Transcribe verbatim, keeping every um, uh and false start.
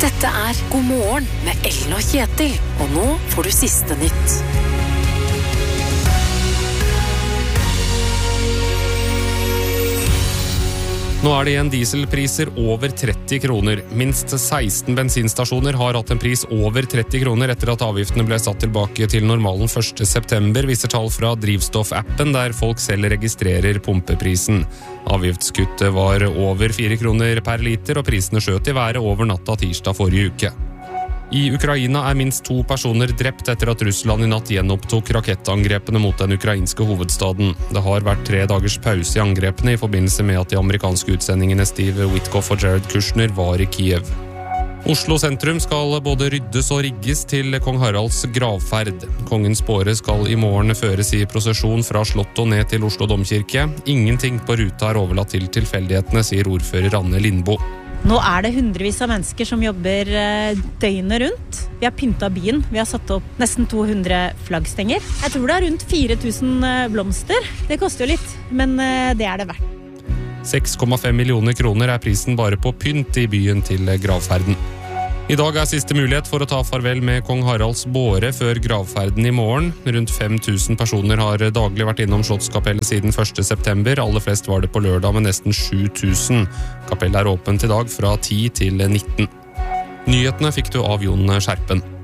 Dette er God morgen med Ellen og Kjetil, og nå får du siste nytt. Nå er det igjen dieselpriser over tretti kroner. Minst seksten bensinstasjoner har hatt en pris over tretti kroner etter at avgiftene ble satt tilbake til normalen første september, viser tall fra drivstoffappen der folk selv registrerer pumpeprisen. Avgiftskuttet var over fire kroner per liter, og prisene skjøt i været over natta tirsdag forrige uke. I Ukraina er minst to personer drept etter at Russland i natt gjenopptok rakettangrepene mot den ukrainske hovedstaden. Det har vært tre dagers pause i angrepene i forbindelse med at de amerikanske utsendingene Steve Witkoff og Jared Kushner var i Kiev. Oslo sentrum skal både ryddes og rigges til kong Haralds gravferd. Kongens båre skal i morgen føres i prosesjon fra Slottet ned til Oslo domkirke. Ingenting på ruta er overlatt til tilfeldighetene, sier ordfører Anne Lindbo. Nå er det hundrevis av mennesker som jobber døgnet rundt. Vi har pyntet byen. Vi har satt opp nesten to hundre flaggstenger. Jeg tror det er rundt fire tusen blomster. Det koster jo litt, men det er det verdt. seks komma fem millioner kroner er prisen bare på pynt i byen til gravferden. I dag er siste mulighet for å ta farvel med kong Haralds båre før gravferden i morgen. Rundt fem tusen personer har daglig vært innom Slottskapellet siden første september. Aller flest var det på lørdag med nesten sju tusen. Kapellet er åpent i dag fra ti til nitten. Nyhetene fikk du av Jon Skjerpen.